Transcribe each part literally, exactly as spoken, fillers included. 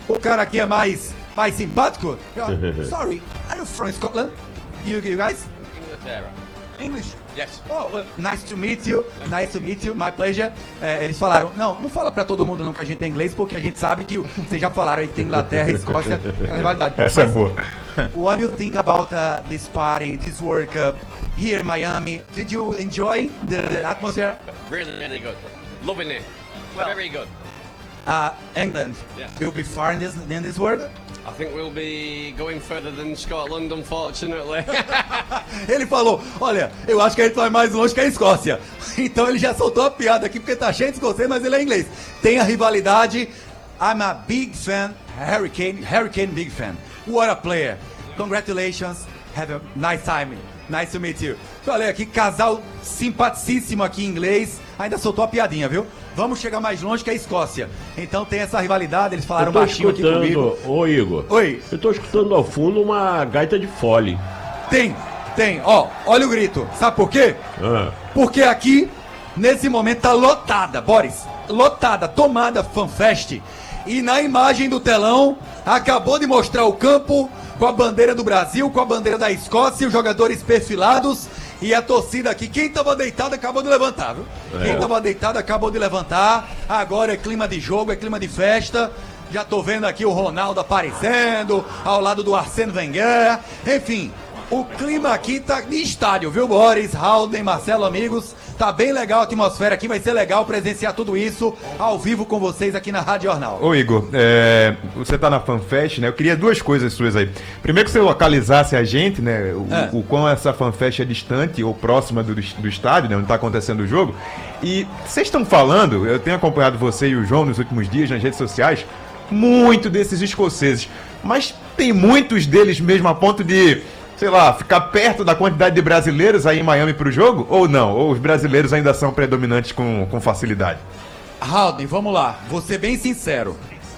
o cara aqui é mais, mais simpático. Sorry, are you from Scotland? You, you guys? Inglaterra. English? Yes. Oh, well, nice to meet you, nice to meet you, my pleasure. É, eles falaram, não, não fala pra todo mundo não que a gente tem inglês, porque a gente sabe que vocês já falaram aí que tem Inglaterra e Escócia, é rivalidade. Essa é boa. What do you think about uh, this party, this World Cup here in Miami? Did you enjoy the, the atmosphere? Really, really good. Loving it. Very good. Uh, England Yeah. will be far in this, in this world? I think we'll be going further than Scotland, unfortunately. Ele falou, olha, eu acho que a gente vai mais longe que a Escócia. Então ele já soltou a piada aqui, porque tá cheio de escocês, mas ele é inglês. Tem a rivalidade. I'm a big fan, Harry Kane, Harry Kane big fan. What a player. Congratulations, have a nice time. Nice to meet you. Falei aqui, casal simpaticíssimo aqui em inglês. Ainda soltou a piadinha, viu? Vamos chegar mais longe que a Escócia. Então tem essa rivalidade, eles falaram Eu tô baixinho aqui comigo. escutando, ô Igor. Oi. Eu tô escutando ao fundo uma gaita de fole. Tem, tem. Ó, olha o grito. Sabe por quê? Ah. Porque aqui, nesse momento, tá lotada, Boris. Lotada, tomada FanFest. E na imagem do telão, acabou de mostrar o campo com a bandeira do Brasil, com a bandeira da Escócia, os jogadores perfilados. E a torcida aqui, quem tava deitado acabou de levantar, viu? É. Quem tava deitado acabou de levantar. Agora é clima de jogo, é clima de festa. Já tô vendo aqui o Ronaldo aparecendo, ao lado do Arsène Wenger. Enfim, o clima aqui tá de estádio, viu, Boris, Halden, Marcelo, amigos? Tá bem legal a atmosfera aqui, vai ser legal presenciar tudo isso ao vivo com vocês aqui na Rádio Jornal. Ô Igor, é, você tá na FanFest, né? Eu queria duas coisas suas aí. Primeiro que você localizasse a gente, né? O, É. o quão essa FanFest é distante ou próxima do, do estádio, né? Onde tá acontecendo o jogo. E vocês estão falando, eu tenho acompanhado você e o João nos últimos dias nas redes sociais, muito desses escoceses. Mas tem muitos deles mesmo a ponto de, sei lá, ficar perto da quantidade de brasileiros aí em Miami pro jogo? Ou não? Ou os brasileiros ainda são predominantes com, com facilidade? Halden, vamos lá, vou ser bem sincero.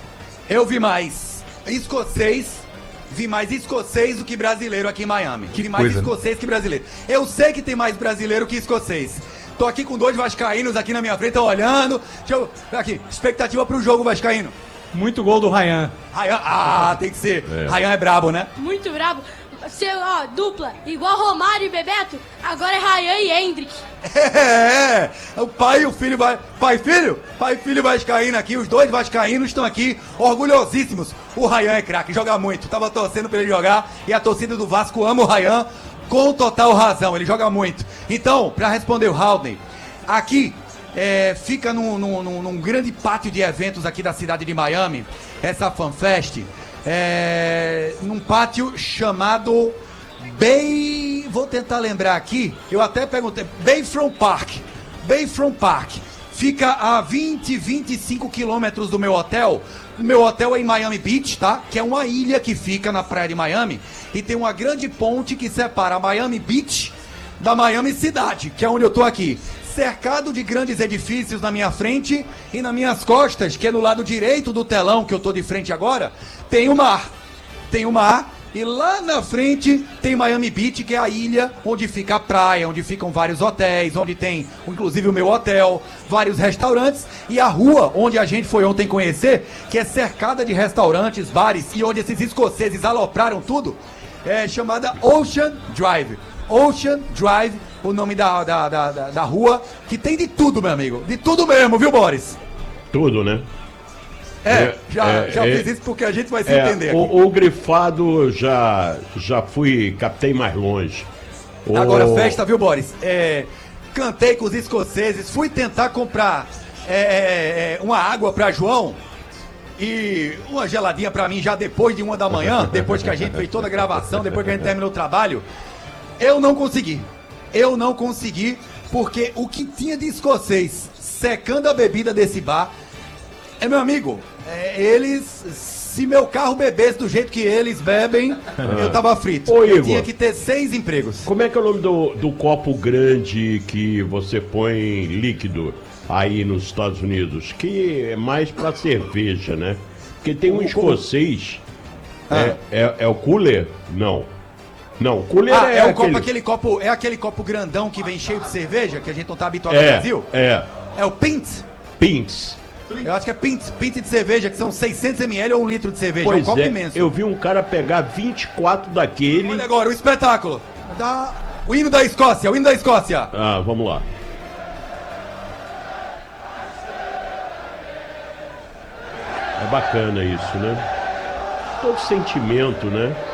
Eu vi mais escocês, vi mais escocês do que brasileiro aqui em Miami. Vi mais coisa, né? escocês que brasileiro. Eu sei que tem mais brasileiro que escocês. Tô aqui com dois vascaínos aqui na minha frente, tô olhando. Deixa eu... Aqui, expectativa pro jogo vascaíno. Muito gol do Ryan. Ryan, ah, tem que ser. É. Ryan é brabo, né? Muito brabo. Ser, ó, dupla, igual Romário e Bebeto, agora é Ryan e Hendrick. É, o pai e o filho, vai, pai e filho, pai e filho vascaíno aqui, os dois vascaínos estão aqui orgulhosíssimos. O Ryan é craque, joga muito, tava torcendo pra ele jogar e a torcida do Vasco ama o Ryan com total razão, ele joga muito. Então, pra responder o Halden, aqui é, fica num, num, num, num grande pátio de eventos aqui da cidade de Miami, essa FanFest. É, num pátio chamado Bay, vou tentar lembrar aqui, eu até perguntei, Bayfront Park, Bayfront Park, fica a vinte, vinte e cinco quilômetros do meu hotel. O meu hotel é em Miami Beach, tá? Que é uma ilha que fica na praia de Miami e tem uma grande ponte que separa Miami Beach da Miami Cidade, que é onde eu tô aqui. Cercado de grandes edifícios na minha frente e nas minhas costas, que é no lado direito do telão que eu tô de frente agora, tem o mar. Tem o mar e lá na frente tem Miami Beach, que é a ilha onde fica a praia, onde ficam vários hotéis, onde tem inclusive o meu hotel, vários restaurantes e a rua onde a gente foi ontem conhecer, que é cercada de restaurantes, bares e onde esses escoceses alopraram tudo, é chamada Ocean Drive. Ocean Drive, o nome da, da, da, da, da rua, que tem de tudo, meu amigo. De tudo mesmo, viu, Boris? Tudo, né? É, É, já, é, já é, fiz isso porque a gente vai se É, entender aqui. o, o grifado já, já fui, captei mais longe. O- Agora, festa, viu, Boris? É, cantei com os escoceses, fui tentar comprar é, é, é, uma água pra João e uma geladinha pra mim já depois de uma da manhã, depois que a gente fez toda a gravação, depois que a gente terminou o trabalho. Eu não consegui. Eu não consegui, porque o que tinha de escocês secando a bebida desse bar, é, meu amigo, é, eles, se meu carro bebesse do jeito que eles bebem, eu tava frito. Ô, eu Igor. tinha que ter seis empregos. Como é que é o nome do, do copo grande que você põe líquido aí nos Estados Unidos? Que é mais pra cerveja, né? Porque tem um escocês. Ah. É, é, é o cooler? Não. Não, o cooler Ah, é, é, o aquele... copo, aquele copo, é aquele copo grandão que vem cheio de cerveja, que a gente não tá habituado no É, Brasil? é. É o Pint? Pints. Eu acho que é pinte, pinte de cerveja, que são seiscentos mililitros ou um litro de cerveja. Pois é um copo é, imenso. eu vi um cara pegar vinte e quatro daquele. Olha agora, o espetáculo. Da... O hino da Escócia, o hino da Escócia. Ah, vamos lá. É bacana isso, né? Todo sentimento, né?